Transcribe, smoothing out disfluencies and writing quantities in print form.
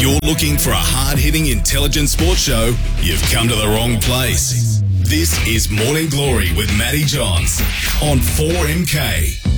you're looking for a hard-hitting, intelligent sports show, you've come to the wrong place. This is Morning Glory with Matty Johns on 4MK.